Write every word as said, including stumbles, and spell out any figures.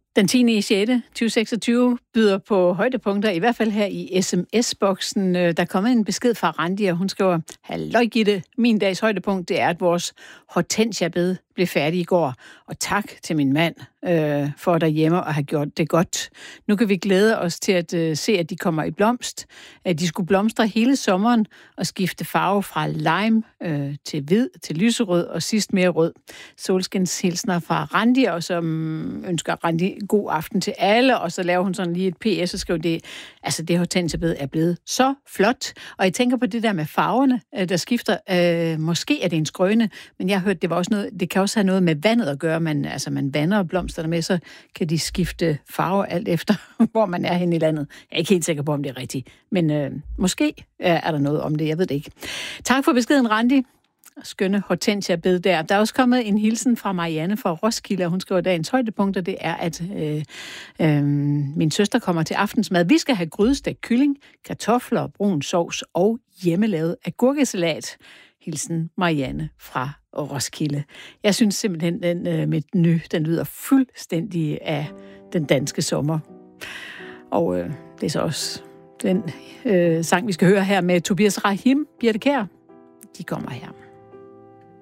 Den tiende i sjette tyve seksogtyve byder på højdepunkter, i hvert fald her i sms-boksen. Der er kommet en besked fra Randi, og hun skriver: Halløj Gitte, min dags højdepunkt, det er, at vores hortensiabed blev færdig i går. Og tak til min mand øh, for derhjemme at have gjort det godt. Nu kan vi glæde os til at øh, se, at de kommer i blomst. At de skulle blomstre hele sommeren og skifte farve fra lime øh, til hvid, til lyserød og sidst mere rød. Solskins hilsner fra Randi, og som ønsker Randi god aften til alle. Og så laver hun sådan lige et P S og skriver det. Altså det hortensiabed er blevet så flot. Og jeg tænker på det der med farverne, der skifter. Øh, måske er det en skrøne, men jeg har hørt, det var også noget, det kan også have noget med vandet at gøre. Man, altså man vander blomsterne med, så kan de skifte farve alt efter, hvor man er henne i landet. Jeg er ikke helt sikker på, om det er rigtigt. Men øh, måske er der noget om det, jeg ved det ikke. Tak for beskeden, Randi. Skønne hortensiabed der. Der er også kommet en hilsen fra Marianne fra Roskilde, og hun skriver, at dagens højdepunkter, det er, at øh, øh, min søster kommer til aftensmad. Vi skal have grydestegt kylling, kartofler, brun sovs og hjemmelavet agurkesalat. Hilsen Marianne fra Roskilde. Jeg synes simpelthen, den øh, med ny, den lyder fuldstændig af den danske sommer. Og øh, det er så også den øh, sang, vi skal høre her med Tobias Rahim, Birthe Kjær. De kommer her.